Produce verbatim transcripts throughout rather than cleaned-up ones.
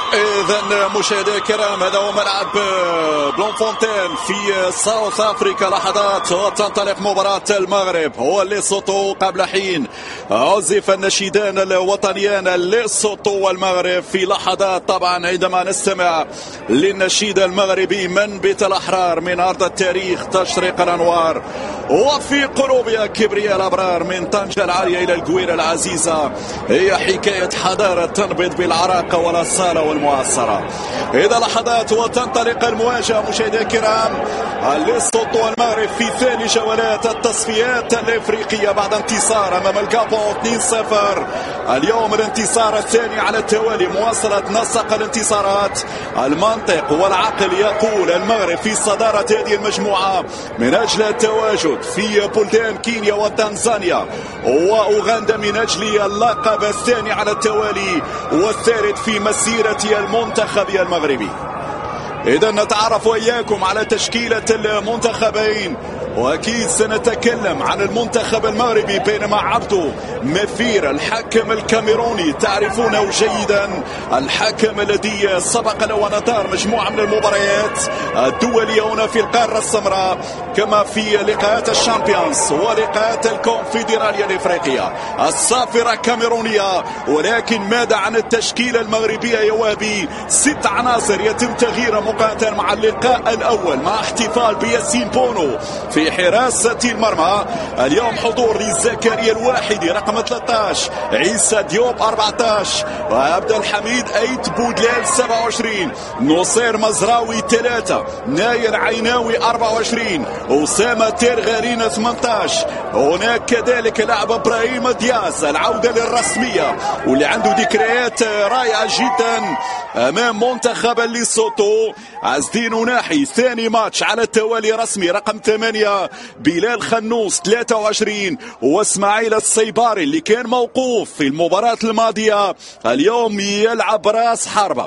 إذا مشاهدي الكرام، هذا هو ملعب بلومفونتين في ساوث أفريقيا. لحظات وتنطلق مباراة المغرب وليسوتو. قبل حين عزف النشيدان الوطنيان ليسوتو والمغرب في لحظات. طبعا عندما نستمع للنشيد المغربي من بيت الأحرار من أرض التاريخ تشرق الأنوار وفي قلوبها كبرياء الأبرار، من طنجة العالية إلى القويرة العزيزة، هي حكاية حضارة تنبض بالعراقة والأصالة والمعاصرة. إذا لحظات وتنطلق المواجهة مشاهدي الكرام، ليسوتو والمغرب في ثاني جولات التصفيات الإفريقية بعد انتصار أمام الجابون اثنين صفر. اليوم الانتصار الثاني على التوالي، مواصلة نسق الانتصارات. المنطق والعقل يقول المغرب في صدارة هذه المجموعة من أجل التواجد في بلدان كينيا وتنزانيا وأوغندا من أجل اللقب الثاني على التوالي والثالث في مسيرة المنتخب المغربي. إذا نتعرف وإياكم على تشكيلة المنتخبين، وأكيد سنتكلم عن المنتخب المغربي بينما عبدو مثير الحكم الكاميروني تعرفونه جيدا، الحكم الذي سبق له ونطار مجموعة من المباريات الدولية هنا في القارة السمراء، كما في لقاءات الشامبيونز ولقاءات الكونفدرالية الإفريقية. الصافرة كاميرونية، ولكن ماذا عن التشكيلة المغربية يا وابي؟ ست عناصر يتم تغييرها مقارنة مع اللقاء الأول مع احتفال بياسين بونو في حراسة المرمى. اليوم حضور لزكريا الواحدي رقم ثلاثة عشر، عيسى ديوب أربعة عشر، وعبد الحميد أيت بودلال سبعة وعشرين، نصير مزراوي ثلاثة، ناير عيناوي أربعة وعشرين، أسامة تيرغارين ثمانية عشر. هناك كذلك لاعب إبراهيم دياز العودة للرسمية واللي عنده ذكريات رائعة جدا أمام منتخب ليسوتو. عزدين وناحي ثاني ماتش على التوالي رسمي رقم ثمانية، بلال خنوس ثلاثة وعشرين، واسماعيل الصيباري اللي كان موقوف في المباراة الماضية اليوم يلعب راس حربة.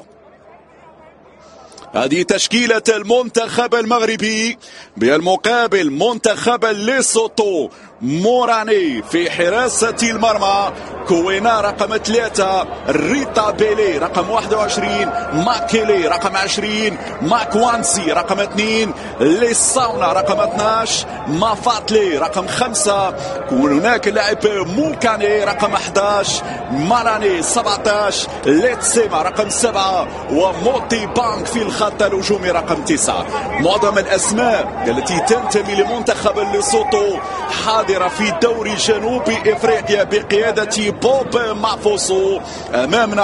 هذه تشكيلة المنتخب المغربي. بالمقابل منتخب ليسوتو، موراني في حراسة المرمى، كوينا رقم ثلاثة، ريتا بيلي رقم واحد وعشرين، ماكيلي رقم عشرين، ماكوانسي رقم اثنين، ليساونا رقم اثني عشر، مافاتلي رقم خمسة، وهناك اللاعب موكاني رقم أحد عشر، ماراني سبعة عشر، ليتسيما رقم سبعة، وموتي بانك في الخط الهجومي رقم تسعة. معظم الأسماء التي تنتمي لمنتخب ليسوتو حاضرة في دوري جنوب إفريقيا بقيادة بوب مافوسو. أمامنا